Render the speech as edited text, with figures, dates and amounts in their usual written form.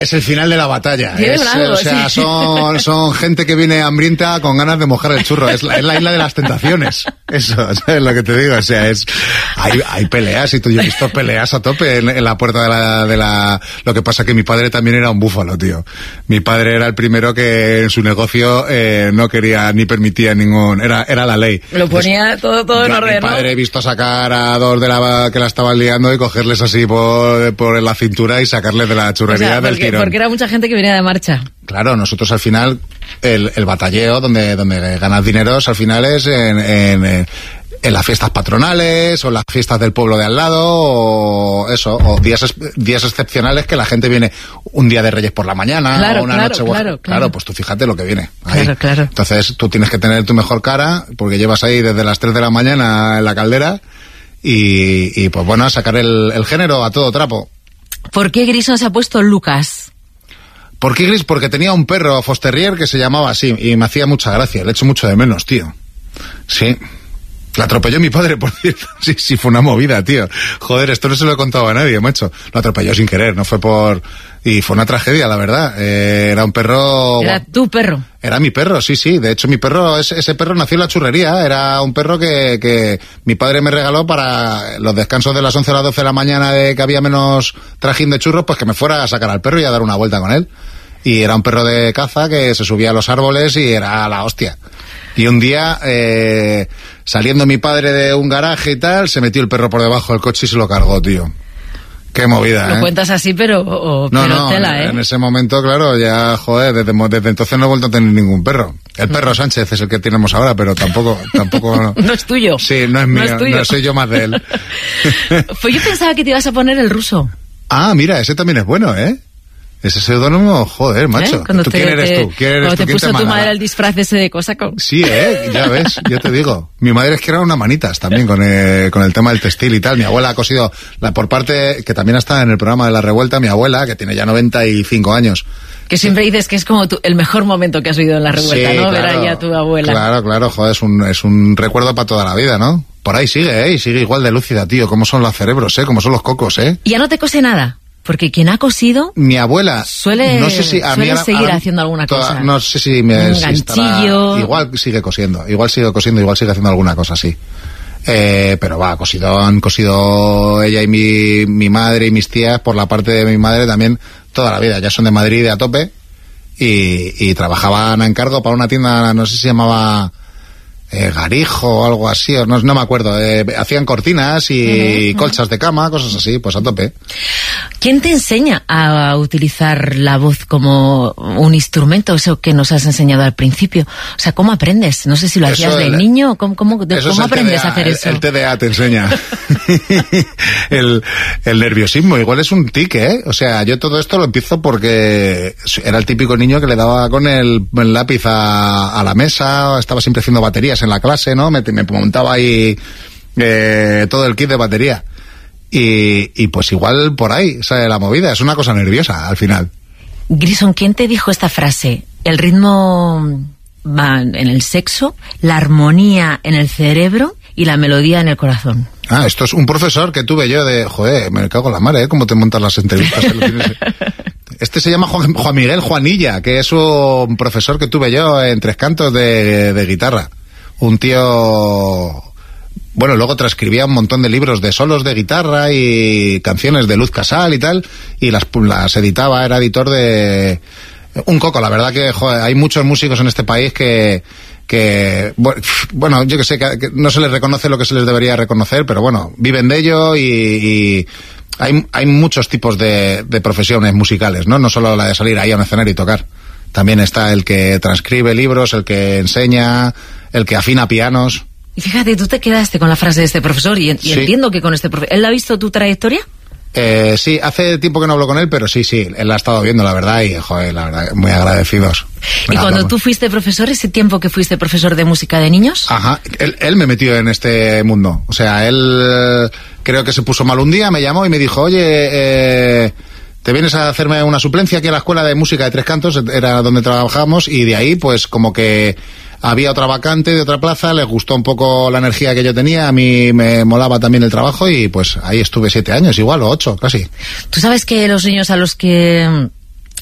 Es el final de la batalla. Bravo, o sea, sí. son gente que viene hambrienta con ganas de mojar el churro. Es la isla de las tentaciones. Eso, es lo que te digo. O sea, hay peleas, y yo he visto peleas a tope en la puerta de la... Lo que pasa que mi padre también era un búfalo, tío. Mi padre era el primero que en su negocio no quería ni permitía ningún... Era la ley. Lo ponía todo en orden, Mi padre he visto sacar a dos que la estaban liando y cogerles así por la cintura y sacarles de la churrería del tirón. Porque era mucha gente que venía de marcha. Claro, nosotros al final, el batalleo donde ganas dineros al final es en las fiestas patronales, o en las fiestas del pueblo de al lado, o eso, o días excepcionales que la gente viene un día de Reyes por la mañana, o una noche buena. Claro, pues tú fíjate lo que viene ahí. Claro. Entonces tú tienes que tener tu mejor cara, porque llevas ahí desde las 3 de la mañana en la caldera, y pues bueno, a sacar el género a todo trapo. ¿Por qué Grison se ha puesto Lucas? ¿Por qué Gris? Porque tenía un perro Foster Terrier que se llamaba así, y me hacía mucha gracia, le echo mucho de menos, tío. Sí. La atropelló mi padre, por cierto. Sí, fue una movida, tío. Joder, esto no se lo he contado a nadie, macho. Lo atropelló sin querer, no fue por... Y fue una tragedia, la verdad. Era un perro... ¿Era tu perro? Era mi perro, sí. De hecho, mi perro, ese perro nació en la churrería. Era un perro que mi padre me regaló para los descansos de las 11 a las 12 de la mañana, de que había menos trajín de churros, pues que me fuera a sacar al perro y a dar una vuelta con él. Y era un perro de caza que se subía a los árboles y era la hostia. Y un día, saliendo mi padre de un garaje y tal, se metió el perro por debajo del coche y se lo cargó, tío. Qué movida, Lo cuentas así, pero tela, en ese momento, claro, ya, joder, desde entonces no he vuelto a tener ningún perro. El perro Sánchez es el que tenemos ahora, pero tampoco No es tuyo. Sí, no es mío, no soy yo más de él. Pues yo pensaba que te ibas a poner el ruso. Ah, mira, ese también es bueno, ¿eh? Ese seudónimo, joder, macho. ¿Quién eres tú? Cuando te puso tu madre el disfraz ese de cosaco. Sí, ya ves, yo te digo. Mi madre es que era una manitas también con el tema del textil y tal. Mi abuela ha cosido, por parte, que también está en el programa de La Revuelta, mi abuela, que tiene ya 95 años. Que siempre dices que es como el mejor momento que has vivido en La Revuelta, sí, ¿no? Claro, ver ahí a tu abuela. Claro, joder, es un recuerdo para toda la vida, ¿no? Por ahí sigue, y sigue igual de lúcida, tío. Cómo son los cerebros, cómo son los cocos, ¿Y ya no te cose nada? Porque quien ha cosido... Mi abuela... Suele seguir haciendo alguna cosa. No sé si un ganchillo... Igual sigue cosiendo, igual sigue haciendo alguna cosa, sí. Pero han cosido ella y mi madre y mis tías, por la parte de mi madre también, toda la vida. Ya son de Madrid a tope, y trabajaban a encargo para una tienda, no sé si se llamaba... Garijo o algo así, no me acuerdo. Hacían cortinas y colchas de cama, cosas así, pues a tope. ¿Quién te enseña a utilizar la voz como un instrumento? Eso que nos has enseñado al principio. O sea, ¿cómo aprendes? No sé si lo hacías de niño. ¿Cómo aprendes a hacer eso? El TDA te enseña. el nerviosismo, igual es un tic, ¿eh? O sea, yo todo esto lo empiezo porque era el típico niño que le daba con el lápiz a la mesa, estaba siempre haciendo baterías en la clase, ¿no? Me montaba ahí todo el kit de batería. Y pues igual por ahí sale la movida. Es una cosa nerviosa al final. Grison, ¿quién te dijo esta frase? El ritmo va en el sexo, la armonía en el cerebro y la melodía en el corazón. Ah, esto es un profesor que tuve yo de... Joder, me cago en la madre, ¿eh? Cómo te montas las entrevistas. Este se llama Juan Miguel Juanilla, que es un profesor que tuve yo en Tres Cantos de guitarra. Un tío... Bueno, luego transcribía un montón de libros de solos de guitarra y canciones de Luz Casal y tal, y las editaba, era editor de... Un coco, la verdad que, joder, hay muchos músicos en este país que bueno, yo que sé, que no se les reconoce lo que se les debería reconocer, pero bueno, viven de ello y hay muchos tipos de profesiones musicales, ¿no? No solo la de salir ahí a un escenario y tocar. También está el que transcribe libros, el que enseña, el que afina pianos. Y fíjate, tú te quedaste con la frase de este profesor y sí. Entiendo que con este profesor... ¿Él ha visto tu trayectoria? Sí, hace tiempo que no hablo con él, pero sí, él la ha estado viendo, la verdad, y joder, la verdad, muy agradecidos. ¿Y cuando tú fuiste profesor, ese tiempo que fuiste profesor de música de niños? Ajá, él me metió en este mundo. O sea, él creo que se puso mal un día, me llamó y me dijo, oye, ¿te vienes a hacerme una suplencia aquí a la escuela de música de Tres Cantos? Era donde trabajábamos, y de ahí, pues, como que había otra vacante de otra plaza, les gustó un poco la energía que yo tenía, a mí me molaba también el trabajo y pues ahí estuve 7 años igual, o 8 casi. Tú sabes que los niños a los que